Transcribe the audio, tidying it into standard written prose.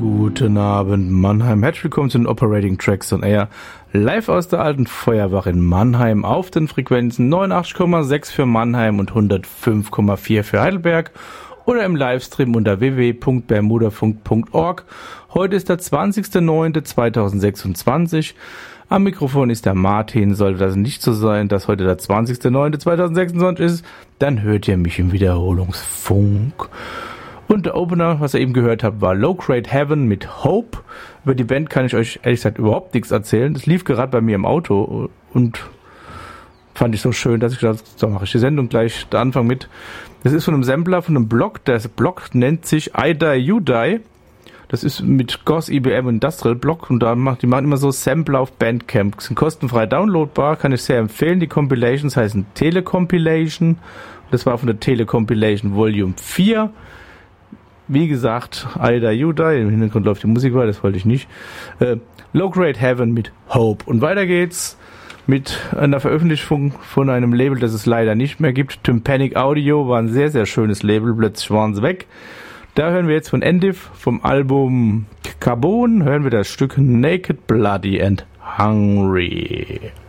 Guten Abend, Mannheim. Herzlich willkommen zu den Operating Tracks on Air. Live aus der alten Feuerwache in Mannheim auf den Frequenzen 89,6 für Mannheim und 105,4 für Heidelberg oder im Livestream unter www.bermudafunk.org. Heute ist der 20.09.2026. Am Mikrofon ist der Martin. Sollte das nicht so sein, dass heute der 20.09.2026 ist, dann hört ihr mich im Wiederholungsfunk. Und der Opener, was ihr eben gehört habt, war Low Grade Heaven mit Hope. Über die Band kann ich euch ehrlich gesagt überhaupt nichts erzählen. Das lief gerade bei mir im Auto und fand ich so schön, dass ich gedacht habe, so mache ich die Sendung gleich der Anfang mit. Das ist von einem Sampler, von einem Blog. Der Blog nennt sich I Die You Die. Das ist mit GOS IBM Industrial Blog und die machen immer so Sampler auf Bandcamp. Sind kostenfrei downloadbar, kann ich sehr empfehlen. Die Compilations heißen Telecompilation. Das war von der Telecompilation Volume 4. Wie gesagt, I Die You Die, im Hintergrund läuft die Musik weiter, das wollte ich nicht. Low Grade Heaven mit Hope. Und weiter geht's mit einer Veröffentlichung von einem Label, das es leider nicht mehr gibt. Tympanic Audio war ein sehr, sehr schönes Label, plötzlich waren sie weg. Da hören wir jetzt von Endiv, vom Album Carbon, hören wir das Stück Naked, Bloody and Hungry.